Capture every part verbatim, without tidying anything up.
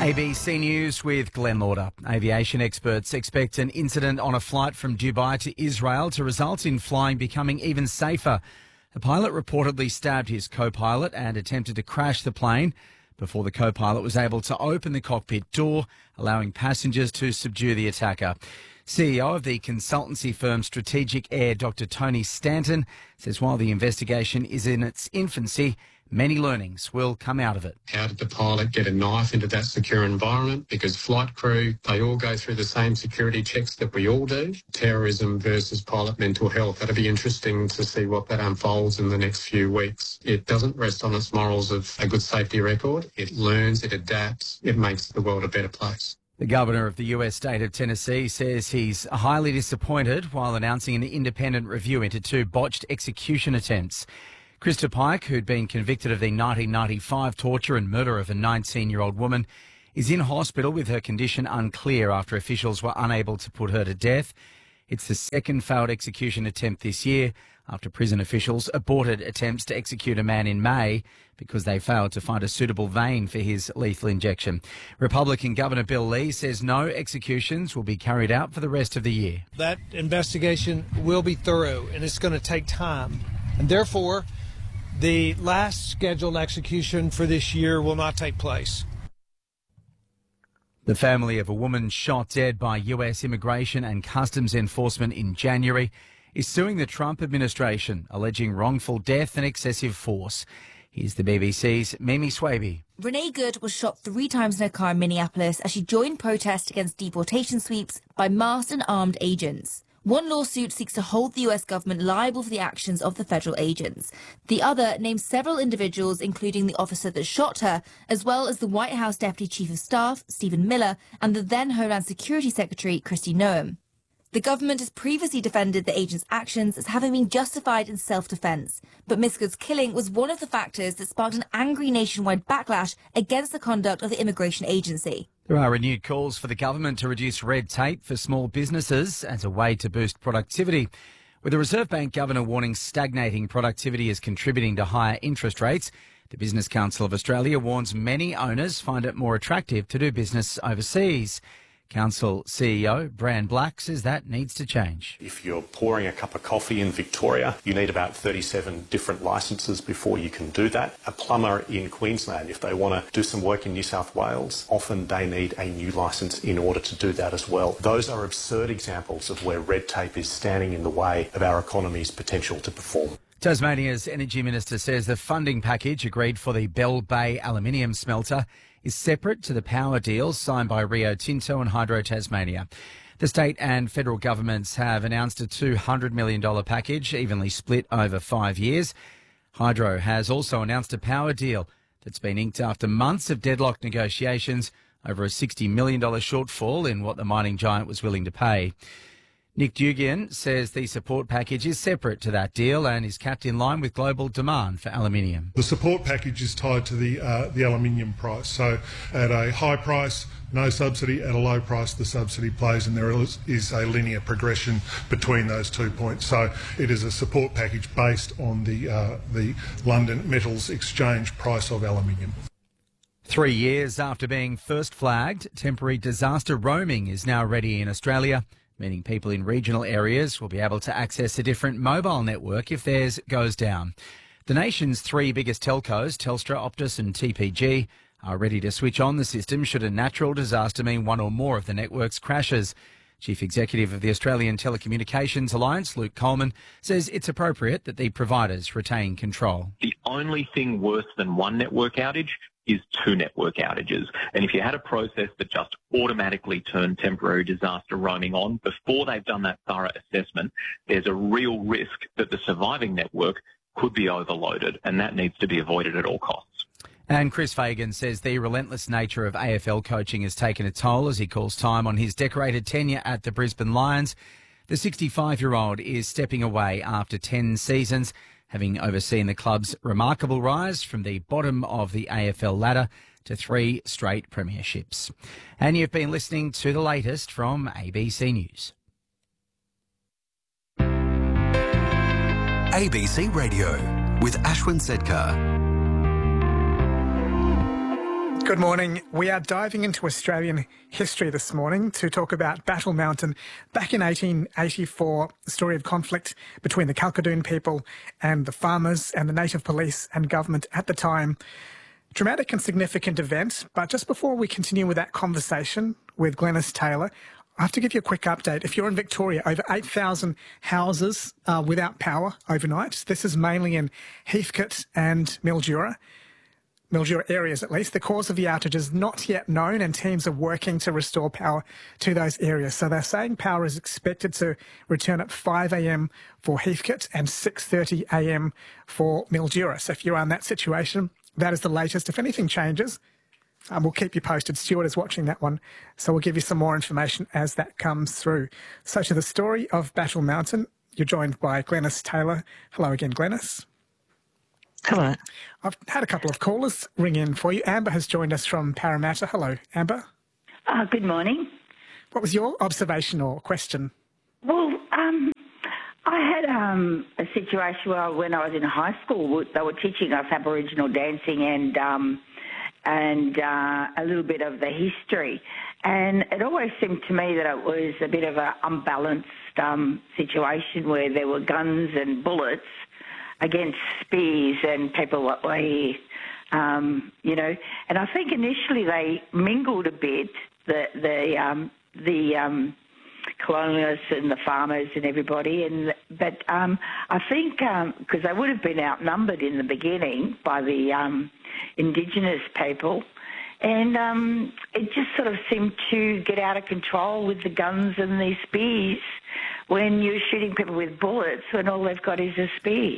A B C News with Glenn Lauder. Aviation experts expect an incident on a flight from Dubai to Israel to result in flying becoming even safer. The pilot reportedly stabbed his co-pilot and attempted to crash the plane before the co-pilot was able to open the cockpit door, allowing passengers to subdue the attacker. C E O of the consultancy firm Strategic Air, Doctor Tony Stanton, says while the investigation is in its infancy, many learnings will come out of it. How did the pilot get a knife into that secure environment? Because flight crew, they all go through the same security checks that we all do. Terrorism versus pilot mental health. That'll be interesting to see what that unfolds in the next few weeks. It doesn't rest on its morals of a good safety record. It learns, it adapts, it makes the world a better place. The governor of the U S state of Tennessee says he's highly disappointed while announcing an independent review into two botched execution attempts. Krista Pike, who'd been convicted of the nineteen ninety-five torture and murder of a nineteen-year-old woman, is in hospital with her condition unclear after officials were unable to put her to death. It's the second failed execution attempt this year after prison officials aborted attempts to execute a man in May because they failed to find a suitable vein for his lethal injection. Republican Governor Bill Lee says no executions will be carried out for the rest of the year. That investigation will be thorough and it's going to take time. And therefore, the last scheduled execution for this year will not take place. The family of a woman shot dead by U S Immigration and Customs Enforcement in January is suing the Trump administration, alleging wrongful death and excessive force. Here's the B B C's Mimi Swaby. Renee Good was shot three times in her car in Minneapolis as she joined protests against deportation sweeps by masked and armed agents. One lawsuit seeks to hold the U S government liable for the actions of the federal agents. The other names several individuals, including the officer that shot her, as well as the White House Deputy Chief of Staff, Stephen Miller, and the then Homeland Security Secretary, Kristi Noem. The government has previously defended the agents' actions as having been justified in self-defence, but Miss Good's killing was one of the factors that sparked an angry nationwide backlash against the conduct of the immigration agency. There are renewed calls for the government to reduce red tape for small businesses as a way to boost productivity. With the Reserve Bank governor warning stagnating productivity is contributing to higher interest rates, the Business Council of Australia warns many owners find it more attractive to do business overseas. Council C E O Bran Black says that needs to change. If you're pouring a cup of coffee in Victoria, you need about thirty-seven different licences before you can do that. A plumber in Queensland, if they want to do some work in New South Wales, often they need a new licence in order to do that as well. Those are absurd examples of where red tape is standing in the way of our economy's potential to perform. Tasmania's Energy Minister says the funding package agreed for the Bell Bay aluminium smelter is separate to the power deals signed by Rio Tinto and Hydro Tasmania. The state and federal governments have announced a two hundred million dollars package, evenly split over five years. Hydro has also announced a power deal that's been inked after months of deadlocked negotiations over a sixty million dollars shortfall in what the mining giant was willing to pay. Nick Dugan says the support package is separate to that deal and is capped in line with global demand for aluminium. The support package is tied to the uh, the aluminium price. So at a high price, no subsidy. At a low price, the subsidy plays, and there is, is a linear progression between those two points. So it is a support package based on the uh, the London Metals Exchange price of aluminium. Three years after being first flagged, temporary disaster roaming is now ready in Australia, meaning people in regional areas will be able to access a different mobile network if theirs goes down. The nation's three biggest telcos, Telstra, Optus and T P G, are ready to switch on the system should a natural disaster mean one or more of the networks crashes. Chief Executive of the Australian Telecommunications Alliance, Luke Coleman, says it's appropriate that the providers retain control. The only thing worse than one network outage is two network outages. And if you had a process that just automatically turned temporary disaster roaming on before they've done that thorough assessment, there's a real risk that the surviving network could be overloaded, and that needs to be avoided at all costs. And Chris Fagan says the relentless nature of A F L coaching has taken a toll as he calls time on his decorated tenure at the Brisbane Lions. The sixty-five-year-old is stepping away after ten seasons, having overseen the club's remarkable rise from the bottom of the A F L ladder to three straight premierships. And you've been listening to the latest from A B C News. A B C Radio with Ashwin Sedkar. Good morning. We are diving into Australian history this morning to talk about Battle Mountain. Back in eighteen eighty-four, the story of conflict between the Kalkadoon people and the farmers and the native police and government at the time. Dramatic and significant event, but just before we continue with that conversation with Glenys Taylor, I have to give you a quick update. If you're in Victoria, over eight thousand houses are without power overnight. This is mainly in Heathcote and Mildura. Mildura areas at least. The cause of the outage is not yet known and teams are working to restore power to those areas. So they're saying power is expected to return at five a m for Heathcote and six thirty a m for Mildura. So if you're in that situation, that is the latest. If anything changes, um, we'll keep you posted. Stuart is watching that one, so we'll give you some more information as that comes through. So to the story of Battle Mountain, you're joined by Glenys Taylor. Hello again, Glenys. Hello. I've had a couple of callers ring in for you. Amber has joined us from Parramatta. Hello, Amber. Uh, good morning. What was your observation or question? Well, um, I had um, a situation where when I was in high school, they were teaching us Aboriginal dancing and um, and uh, a little bit of the history. And it always seemed to me that it was a bit of an unbalanced um, situation where there were guns and bullets against spears and people that were here, um, you know. And I think initially they mingled a bit, the the um, the um, colonialists and the farmers and everybody. And but um, I think because um, they would have been outnumbered in the beginning by the um, Indigenous people, and um, it just sort of seemed to get out of control with the guns and the spears when you're shooting people with bullets when all they've got is a spear.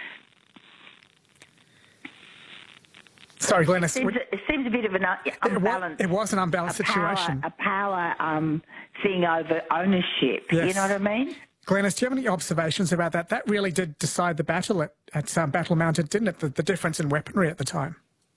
Sorry, Glenys. It seems, it seems a bit of an unbalanced... It was an unbalanced a power, situation. A power um, thing over ownership, yes. You know what I mean? Glenys, do you have any observations about that? That really did decide the battle at, at um, Battle Mountain, didn't it? The, the difference in weaponry at the time.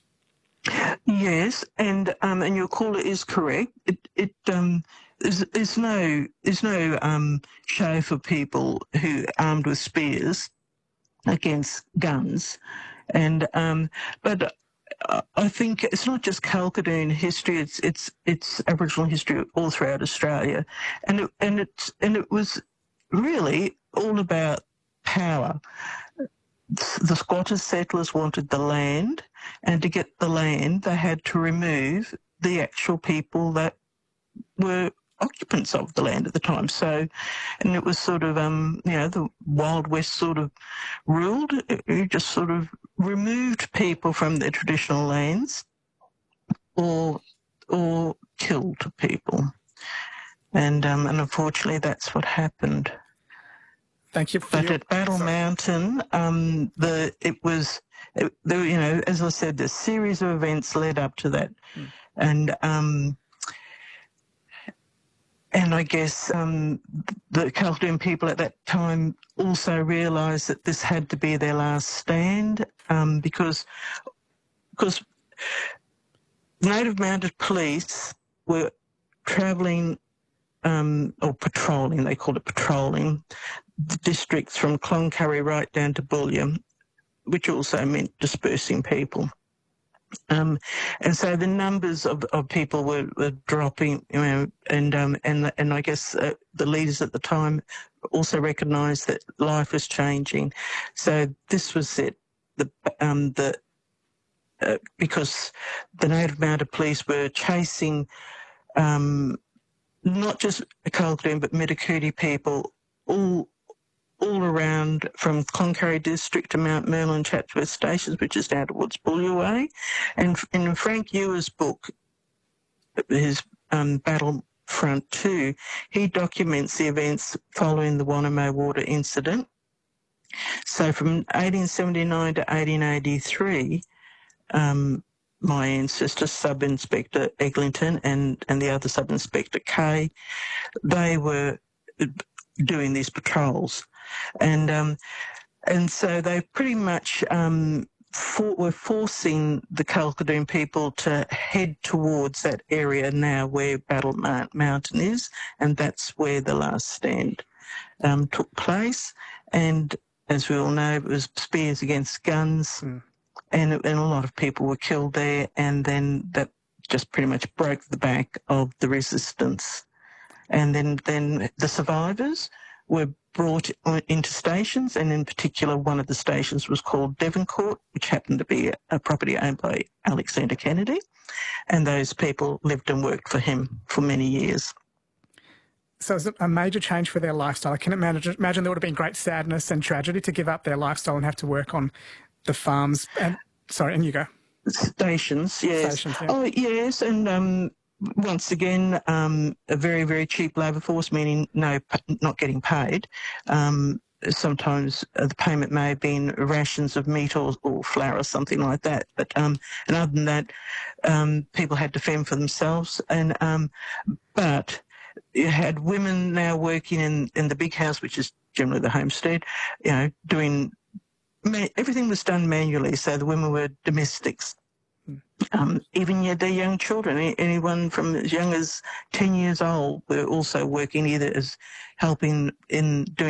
Yes, and um, and your caller is correct. It it um there's, there's no there's no um show for people who are armed with spears against guns, and um but. I think it's not just Kalkadoon history; it's it's it's Aboriginal history all throughout Australia, and it, and it's and it was really all about power. The squatters settlers wanted the land, and to get the land, they had to remove the actual people that were occupants of the land at the time. So, and it was sort of, um, you know, the Wild West sort of ruled. You just sort of removed people from their traditional lands or or killed people. And um, and unfortunately that's what happened. Thank you. For but your... at Battle Sorry. Mountain, um, the it was, it, there, you know, as I said, the series of events led up to that. Mm. And um, And I guess um, the Kalkadoon people at that time also realised that this had to be their last stand um, because because Native Mounted Police were travelling um, or patrolling, they called it patrolling, the districts from Cloncurry right down to Bullion, which also meant dispersing people. Um, and so the numbers of, of people were, were dropping, you know, and um, and and I guess uh, the leaders at the time also recognised that life was changing. So this was it. The um the uh, because the Native Mounted Police were chasing um, not just Kalkadoon but Mitakuti people all. all around from Cloncurry District to Mount Merlin and Chatsworth Stations, which is down towards Bullion. And in Frank Ewer's book, his um, Battlefront two, he documents the events following the Wanamo Water incident. So from eighteen seventy-nine to eighteen eighty-three, um, my ancestor, Sub-Inspector Eglinton and, and the other Sub-Inspector Kay, they were doing these patrols. And um, and so they pretty much um, for, were forcing the Kalkadoon people to head towards that area now where Battle Mountain is, and that's where the last stand um, took place. And as we all know, it was spears against guns, mm. and, and a lot of people were killed there, and then that just pretty much broke the back of the resistance. And then, then the survivors were brought into stations, and in particular one of the stations was called Devoncourt, which happened to be a property owned by Alexander Kennedy, and those people lived and worked for him for many years. So it's a major change for their lifestyle. I can imagine, imagine there would have been great sadness and tragedy to give up their lifestyle and have to work on the farms. And sorry, and you go. Stations, yes. Stations, yeah. Oh, yes, and um, once again, um, a very, very cheap labour force, meaning no, not getting paid. Um, sometimes uh, the payment may have been rations of meat or, or flour or something like that. But um, and other than that, um, people had to fend for themselves. And um, but you had women now working in, in the big house, which is generally the homestead, you know, doing everything was done manually. So the women were domestics. Um, even your, the young children, anyone from as young as ten years old, were also working either as helping in doing